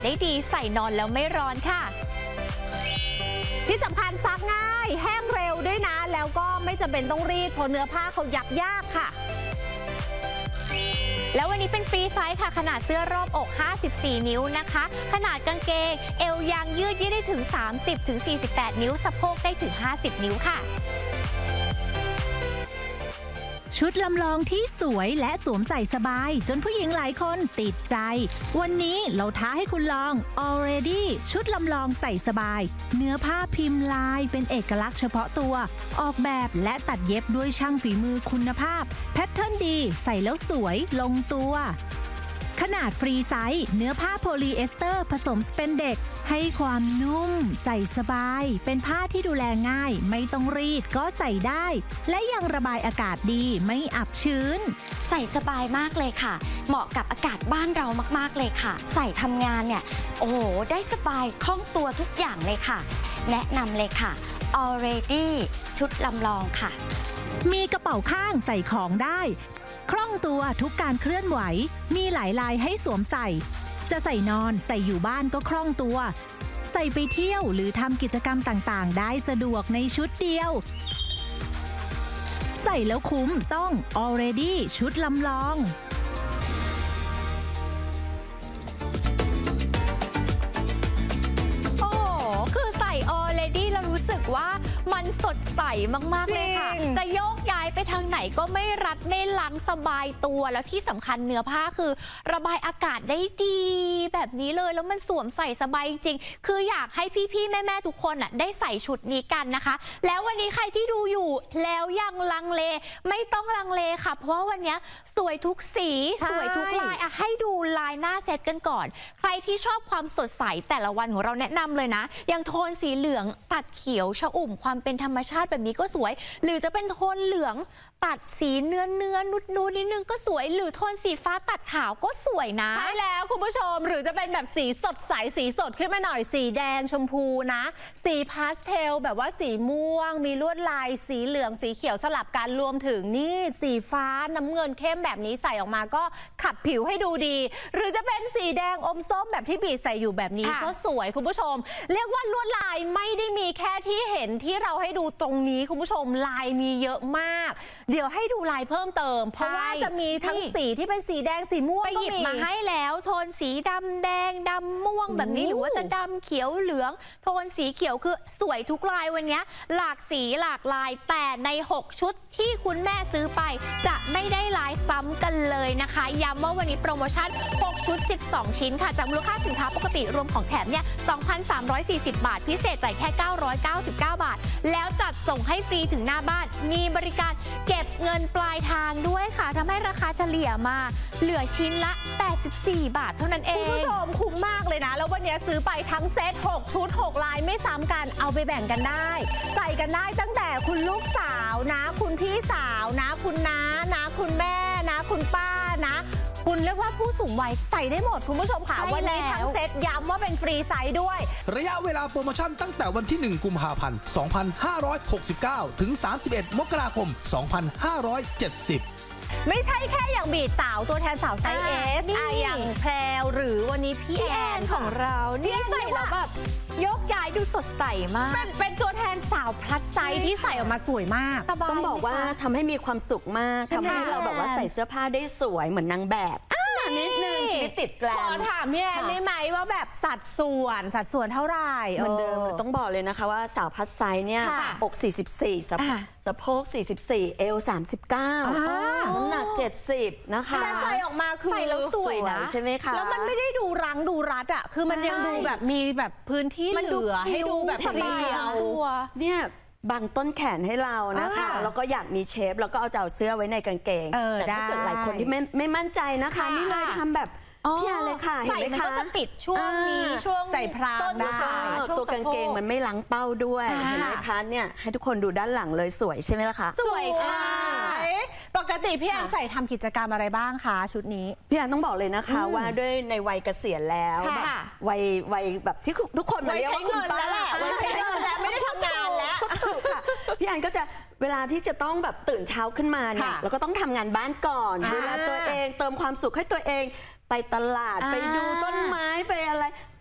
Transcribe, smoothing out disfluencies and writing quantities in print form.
ได้ดีใส่นอนแล้วไม่ร้อนค่ะที่สำคัญซักง่ายแห้งเร็วด้วยนะแล้วก็ไม่จำเป็นต้องรีดเพราะเนื้อผ้าเขายักยากค่ะแล้ววันนี้เป็นฟรีไซส์ค่ะขนาดเสื้อรอบอก54นิ้วนะคะขนาดกางเกงเอวยางยืดได้ถึง30-48นิ้วสะโพกได้ถึง50นิ้วค่ะชุดลำลองที่สวยและสวมใส่สบายจนผู้หญิงหลายคนติดใจวันนี้เราท้าให้คุณลอง Already ชุดลำลองใส่สบายเนื้อผ้าพิมพ์ลายเป็นเอกลักษณ์เฉพาะตัวออกแบบและตัดเย็บด้วยช่างฝีมือคุณภาพแพทเทิร์นดีใส่แล้วสวยลงตัวขนาดฟรีไซส์เนื้อผ้าโพลีเอสเตอร์ผสมสเปนเด็กให้ความนุ่มใส่สบายเป็นผ้าที่ดูแลง่ายไม่ต้องรีดก็ใส่ได้และยังระบายอากาศดีไม่อับชื้นใส่สบายมากเลยค่ะเหมาะกับอากาศบ้านเรามากๆเลยค่ะใส่ทำงานเนี่ยโอ้โหได้สบายคล่องตัวทุกอย่างเลยค่ะแนะนำเลยค่ะ Already ชุดลำลองค่ะมีกระเป๋าข้างใส่ของได้คล่องตัวทุกการเคลื่อนไหวมีหลายลายให้สวมใส่จะใส่นอนใส่อยู่บ้านก็คล่องตัวใส่ไปเที่ยวหรือทำกิจกรรมต่างๆได้สะดวกในชุดเดียวใส่แล้วคุ้มต้อง Already ชุดลำลองโอ้คือใส่ Already แล้วรู้สึกว่ามันสดใสมากๆเลยค่ะจะโยกย้ายไปทางไหนก็ไม่รัดไม่ลังสบายตัวแล้วที่สำคัญเนื้อผ้าคือระบายอากาศได้ดีแบบนี้เลยแล้วมันสวมใส่สบายจริงคืออยากให้พี่ๆแม่ๆทุกคนได้ใส่ชุดนี้กันนะคะแล้ววันนี้ใครที่ดูอยู่แล้วยังลังเลไม่ต้องลังเลค่ะเพราะว่าวันนี้สวยทุกสีสวยทุกลายให้ดูลายหน้าเซตกันก่อนใครที่ชอบความสดใสแต่ละวันของเราแนะนำเลยนะอย่างโทนสีเหลืองตัดเขียวชอุ่มความเป็นธรรมชาติแบบนี้ก็สวยหรือจะเป็นโทนเหลืองตัดสีเนื้อนูดนิดนึงก็สวยหรือโทนสีฟ้าตัดขาวก็สวยนะใช่แล้วคุณผู้ชมหรือจะเป็นแบบสีสดใสสีสดขึ้นมาหน่อยสีแดงชมพูนะสีพาสเทลแบบว่าสีม่วงมีลวดลายสีเหลืองสีเขียวสลับกันรวมถึงนี่สีฟ้าน้ำเงินเข้มแบบนี้ใส่ออกมาก็ขับผิวให้ดูดีหรือจะเป็นสีแดงอมส้มแบบที่บีใส่อยู่แบบนี้ก็สวยคุณผู้ชมเรียกว่าลวดลายไม่ได้มีแค่ที่เห็นที่เราให้ดูตรงนี้คุณผู้ชมลายมีเยอะมากเดี๋ยวให้ดูลายเพิ่มเติมเพราะว่าจะมีทั้งสีที่เป็นสีแดงสีม่วงไปหยิบมาให้แล้วโทนสีดำแดงดำม่วงแบบนี้หรือว่าจะดำเขียวเหลืองโทนสีเขียวคือสวยทุกลายวันนี้หลากสีหลากลายแต่ใน6ชุดที่คุณแม่ซื้อไปจะไม่ได้ลายซ้ำกันเลยนะคะย้ำว่าวันนี้โปรโมชั่น6ชุด12ชิ้นค่ะจากมูลค่าสินค้าปกติรวมของแถมเนี่ย 2,340 บาทพิเศษจ่ายแค่999 บาทแล้วจัดส่งให้ฟรีถึงหน้าบ้านมีบริการเก็บเงินปลายทางด้วยค่ะทำให้ราคาเฉลี่ยมาเหลือชิ้นละ84 บาทเท่านั้นเองคุณผู้ชมคุ้มมากเลยนะแล้ววันนี้ซื้อไปทั้งเซต6ชุด6ลายไม่ซ้ำกันเอาไปแบ่งกันได้ใส่กันได้ตั้งแต่คุณลูกสาวนะคุณพี่สาวนะคุณน้านะคุณแม่นะคุณป้านะคุณเรียกว่าผู้สูงวัยใส่ได้หมดคุณผู้ชมค่ะวันนี้ทั้งเซตย้ำว่าเป็นฟรีไซส์ด้วยระยะเวลาโปรโมชั่นตั้งแต่วันที่1กุมภาพันธ์2569ถึง31มกราคม2570 ไม่ใช่แค่อย่างบีดสาวตัวแทนสาวไซส์ S อย่างแพรวหรือวันนี้พี่แอนของเราเนี่ยใส่แล้วแบบยกย้ายดูสดใสมากเป็นตัวแทนสาวพลัสไซส์ที่ใส่ออกมาสวยมากต้องบอกว่าทำให้มีความสุขมากทำให้เราแบบว่าใส่เสื้อผ้าได้สวยเหมือนนางแบบนิดนึงชีวิตติดแกลมขอถามพี่แอนได้ไหมว่าแบบสัดส่วนเท่าไหร่เหมือนเดิมต้องบอกเลยนะคะว่าสาวพัดไซส์เนี่ยอก44สะโพก44เอว39น้ำหนัก70นะคะแต่ใส่ออกมาคือใส่แล้วสวยนะใช่ไหมคะแล้วมันไม่ได้ดูรั้งดูรัดอ่ะคือมันยังดูแบบมีแบบพื้นที่เหลือให้ดูแบบเรียวเนี่ยบังต้นแขนให้เรานะคะแล้วก็อยากมีเชฟแล้วก็เอาเสื้อไว้ในกางเกงแต่ถ้าเกิดหลายคนที่ไม่มั่นใจนะคะนี่เลยทำแบบพี่อาเลยค่ะเห็นไหมคะก็จะปิดช่วงนี้ช่วงใส่พรางได้ตัวกางเกงมันไม่ล้างเป้าด้วยเห็นไหมคะเนี่ยให้ทุกคนดูด้านหลังเลยสวยใช่ไหมล่ะคะสวยค่ะปกติพี่แอนใส่ทำกิจกรรมอะไรบ้างคะชุดนี้พี่แอนต้องบอกเลยนะคะว่าด้วยในวัยเกษียณแล้ววัยแบบที่ทุกคนมาเรียกว่าคุณป้าวัยใช้เงินแล้วไม่ได้ทำงานแล้วค่ะพี่แอนก็จะเวลาที่จะต้องแบบตื่นเช้าขึ้นมาเนี่ยแล้วก็ต้องทำงานบ้านก่อนดูแลตัวเองเติมความสุขให้ตัวเองไปตลาดไปดูต้นไม้ไปอะไร